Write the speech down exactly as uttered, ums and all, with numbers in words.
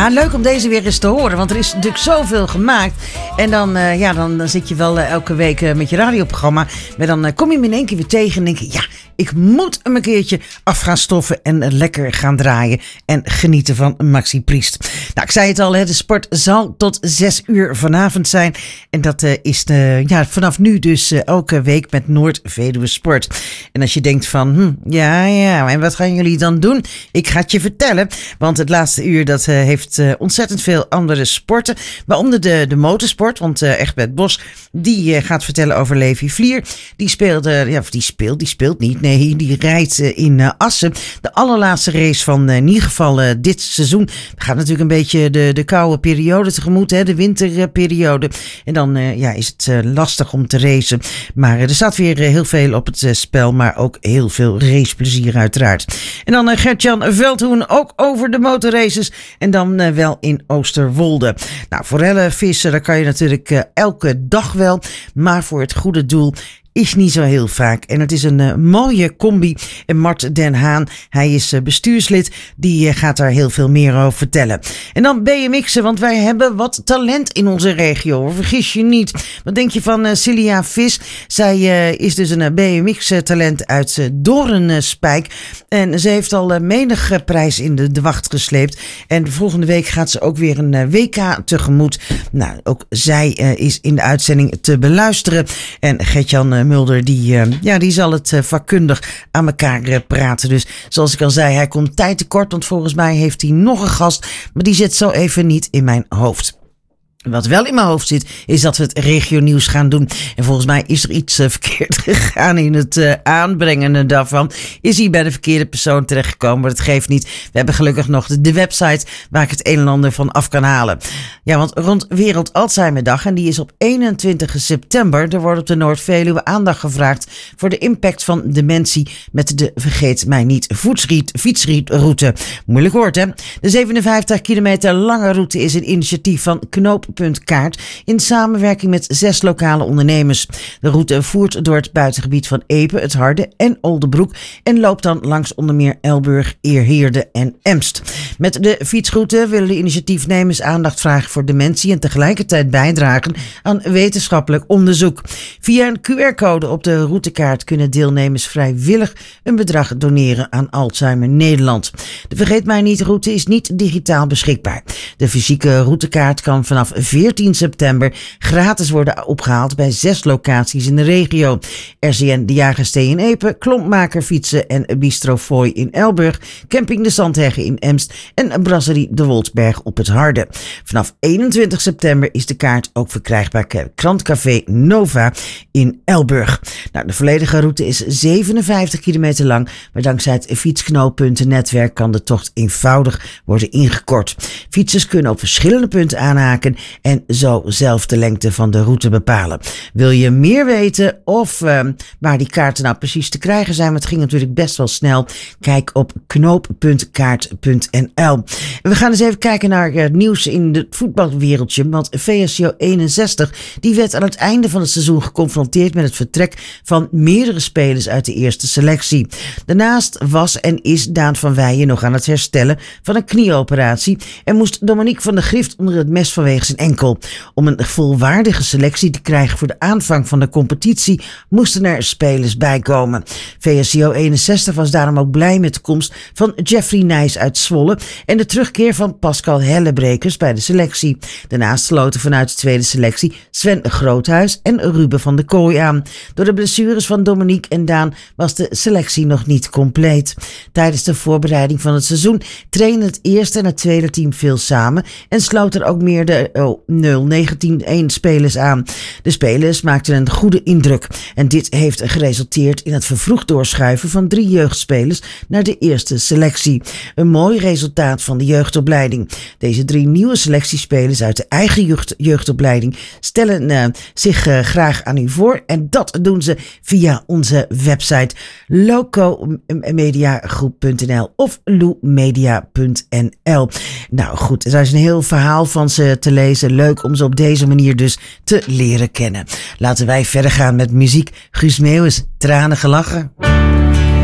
Ja, leuk om deze weer eens te horen, want er is natuurlijk zoveel gemaakt. En dan, uh, ja, dan, dan zit je wel uh, elke week uh, met je radioprogramma. Maar dan uh, kom je hem in één keer weer tegen en denk je, ja, ik moet hem een keertje af gaan stoffen en uh, lekker gaan draaien en genieten van Maxi Priest. Nou, ik zei het al, hè, de sport zal tot zes uur vanavond zijn. En dat uh, is de, ja, vanaf nu dus uh, elke week met Noord-Veluwe Sport. En als je denkt van, hm, ja, ja, en wat gaan jullie dan doen? Ik ga het je vertellen, want het laatste uur dat uh, heeft uh, ontzettend veel andere sporten. Waaronder de, de motorsport, want uh, Egbert Bos, die uh, gaat vertellen over Levi Vlier. Die speelde, ja, of die speelt, die speelt niet, nee, die rijdt uh, in uh, Assen. De allerlaatste race van uh, in ieder geval uh, dit seizoen. We gaan natuurlijk een beetje de, de koude periode tegemoet, hè, de winterperiode. En dan uh, ja, is het uh, lastig om te racen. Maar uh, er staat weer uh, heel veel op het uh, spel, maar ook heel veel raceplezier uiteraard. En dan uh, Gert-Jan Veldhoen, ook over de motorraces. En dan uh, wel in Oosterwolde. Nou, forellen vissen, daar kan je natuurlijk uh, elke dag wel. Maar voor het goede doel is niet zo heel vaak. En het is een uh, mooie combi. En Mart Den Haan, hij is uh, bestuurslid. Die uh, gaat daar heel veel meer over vertellen. En dan B M X'en, want wij hebben wat talent in onze regio. Vergis je niet. Wat denk je van uh, Cilia Vis? Zij uh, is dus een uh, B M X-talent uit uh, Doornspijk. En ze heeft al uh, menig uh, prijs in de, de wacht gesleept. En volgende week gaat ze ook weer een uh, W K tegemoet. Nou, ook zij uh, is in de uitzending te beluisteren. En Gert-Jan uh, Mulder, die, uh, ja, die zal het uh, vakkundig aan elkaar uh, praten. Dus zoals ik al zei, hij komt tijd tekort, want volgens mij heeft hij nog een gast, maar die zit zo even niet in mijn hoofd. Wat wel in mijn hoofd zit, is dat we het regionieuws gaan doen. En volgens mij is er iets uh, verkeerd gegaan in het uh, aanbrengen daarvan. Is hij bij de verkeerde persoon terechtgekomen, maar dat geeft niet. We hebben gelukkig nog de, de website waar ik het een en ander van af kan halen. Ja, want rond Wereld Alzheimerdag, en die is op eenentwintig september, er wordt op de Noord-Veluwe aandacht gevraagd voor de impact van dementie met de Vergeet Mij Niet fietsroute. Moeilijk woord, hè? De zevenenvijftig kilometer lange route is een initiatief van Knoop. Kaart in samenwerking met zes lokale ondernemers. De route voert door het buitengebied van Epe, het Harde en Oldebroek en loopt dan langs onder meer Elburg, Eerheerde en Emst. Met de fietsroute willen de initiatiefnemers aandacht vragen voor dementie en tegelijkertijd bijdragen aan wetenschappelijk onderzoek. Via een Q R-code op de routekaart kunnen deelnemers vrijwillig een bedrag doneren aan Alzheimer Nederland. De Vergeet Mij Niet route is niet digitaal beschikbaar. De fysieke routekaart kan vanaf veertien september gratis worden opgehaald bij zes locaties in de regio. R C N De Jagerstee in Epe, Klompmaker Fietsen en Bistro Foy in Elburg, Camping De Zandheggen in Emst en Brasserie De Woldsberg op het Harde. Vanaf eenentwintig september is de kaart ook verkrijgbaar bij Krantcafé Nova in Elburg. Nou, de volledige route is zevenenvijftig kilometer lang, maar dankzij het fietsknooppuntennetwerk kan de tocht eenvoudig worden ingekort. Fietsers kunnen op verschillende punten aanhaken en zo zelf de lengte van de route bepalen. Wil je meer weten of uh, waar die kaarten nou precies te krijgen zijn, want het ging natuurlijk best wel snel, kijk op knoop punt kaart punt n l. We gaan eens even kijken naar uh, nieuws in het voetbalwereldje, want V S C O eenenzestig die werd aan het einde van het seizoen geconfronteerd met het vertrek van meerdere spelers uit de eerste selectie. Daarnaast was en is Daan van Weijen nog aan het herstellen van een knieoperatie en moest Dominique van der Grift onder het mes vanwege zijn enkel. Om een volwaardige selectie te krijgen voor de aanvang van de competitie moesten er spelers bijkomen. V S C O eenenzestig was daarom ook blij met de komst van Jeffrey Nijs uit Zwolle en de terugkeer van Pascal Hellebrekers bij de selectie. Daarnaast sloten vanuit de tweede selectie Sven Groothuis en Ruben van der Kooi aan. Door de blessures van Dominique en Daan was de selectie nog niet compleet. Tijdens de voorbereiding van het seizoen trainen het eerste en het tweede team veel samen en sloot er ook meer de oh, nul negentien één spelers aan. De spelers maakten een goede indruk en dit heeft geresulteerd in het vervroegd doorschuiven van drie jeugdspelers naar de eerste selectie. Een mooi resultaat van de jeugdopleiding. Deze drie nieuwe selectiespelers uit de eigen jeugd, jeugdopleiding stellen uh, zich uh, graag aan u voor en dat doen ze via onze website locomediagroep punt n l of loemedia punt n l. Nou goed, er is een heel verhaal van ze te lezen. Leuk om ze op deze manier dus te leren kennen. Laten wij verder gaan met muziek. Guus Meeuwis, Tranen gelachen.